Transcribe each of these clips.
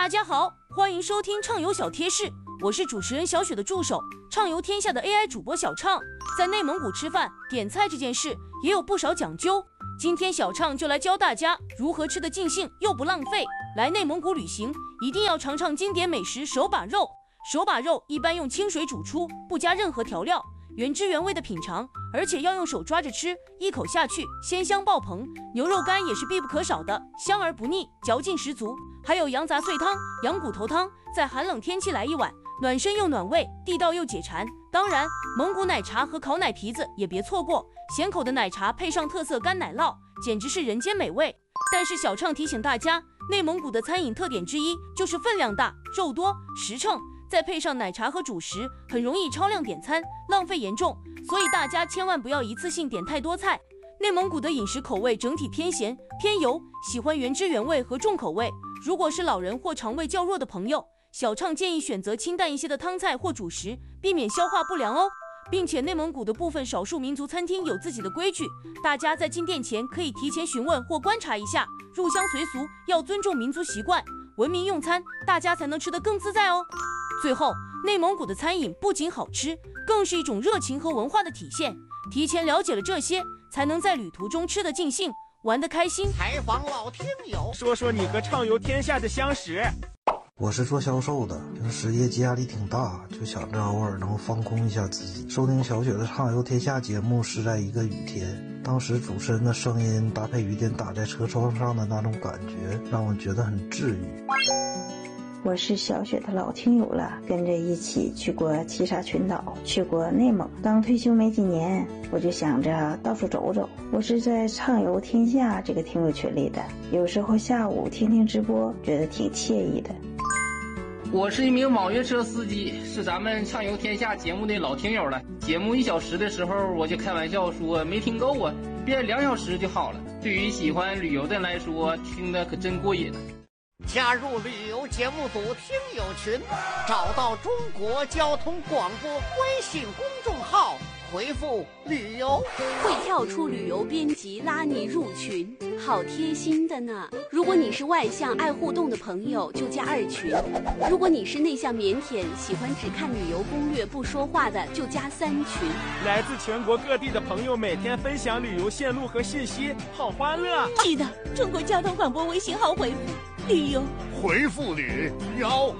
大家好，欢迎收听畅游小贴士，我是主持人小雪的助手，畅游天下的 AI 主播小畅。在内蒙古吃饭点菜这件事也有不少讲究，今天小畅就来教大家如何吃得尽兴又不浪费。来内蒙古旅行一定要尝尝经典美食手把肉。手把肉一般用清水煮出，不加任何调料，原汁原味的品尝，而且要用手抓着吃，一口下去鲜香爆棚。牛肉干也是必不可少的，香而不腻，嚼劲十足。还有羊杂碎汤、羊骨头汤，在寒冷天气来一碗，暖身又暖胃，地道又解馋。当然，蒙古奶茶和烤奶皮子也别错过，咸口的奶茶配上特色干奶酪，简直是人间美味。但是小畅提醒大家，内蒙古的餐饮特点之一就是分量大、肉多、实诚，再配上奶茶和主食，很容易超量点餐，浪费严重。所以大家千万不要一次性点太多菜。内蒙古的饮食口味整体偏咸偏油，喜欢原汁原味和重口味。如果是老人或肠胃较弱的朋友，小畅建议选择清淡一些的汤菜或主食，避免消化不良哦。并且内蒙古的部分少数民族餐厅有自己的规矩，大家在进店前可以提前询问或观察一下，入乡随俗，要尊重民族习惯，文明用餐，大家才能吃得更自在哦。最后，内蒙古的餐饮不仅好吃，更是一种热情和文化的体现。提前了解了这些，才能在旅途中吃得尽兴，玩得开心。 采访老听友， 说说你和畅游天下的相识。 我是做销售的，平时业绩压力挺大，就想着偶尔能放空一下自己。收听小雪的畅游天下节目是在一个雨天，当时主持人的声音搭配雨点打在车窗上的那种感觉，让我觉得很治愈。 我是小雪的老听友了，跟着一起去过七沙群岛，去过内蒙。刚退休没几年，我就想着到处走走。我是在畅游天下这个听友群里的，有时候下午听听直播，觉得挺惬意的。 我是一名网约车司机，是咱们畅游天下节目的老听友了。节目1小时的时候，我就开玩笑说没听够啊，变2小时就好了。对于喜欢旅游的人来说，听得可真过瘾。 加入旅游节目组听友群，找到中国交通广播微信公众号，回复旅游， 会跳出旅游编辑拉你入群，好贴心的呢。如果你是外向爱互动的朋友，就加2群；如果你是内向腼腆喜欢只看旅游攻略不说话的，就加3群。 来自全国各地的朋友每天分享旅游线路和信息，好欢乐。 记得中国交通广播微信号回复旅游， 回复旅游。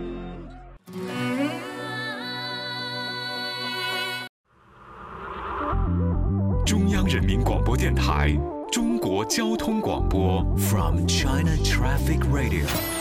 中央人民广播电台中国交通广播 From China Traffic Radio